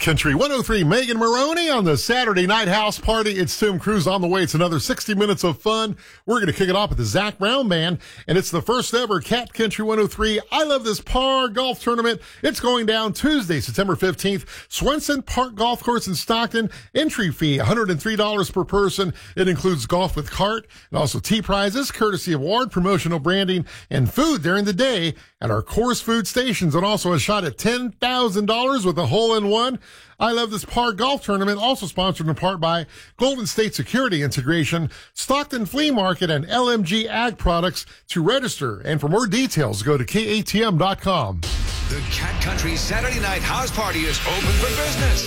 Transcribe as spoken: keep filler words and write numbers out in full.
Country one oh three, Megan Maroney on the Saturday Night House Party. It's Tim Cruz on the way. It's another sixty minutes of fun. We're going to kick it off with the Zach Brown Band, and it's the first ever Cat Country one oh three I Love This Par Golf Tournament. It's going down Tuesday, September fifteenth, Swenson Park Golf Course in Stockton. Entry fee, one hundred three dollars per person. It includes golf with cart and also tea prizes, courtesy of Ward, promotional branding, and food during the day at our course food stations, and also a shot at ten thousand dollars with a hole-in-one. I Love This Par Golf Tournament, also sponsored in part by Golden State Security Integration, Stockton Flea Market, and L M G Ag Products. To register and for more details, go to K A T M dot com. The Cat Country Saturday Night House Party is open for business.